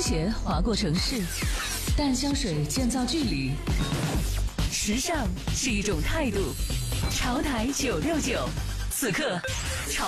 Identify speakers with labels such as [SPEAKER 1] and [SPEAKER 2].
[SPEAKER 1] 鞋划过城市，淡香水建造距离。时尚是一种态度。潮台969，此刻。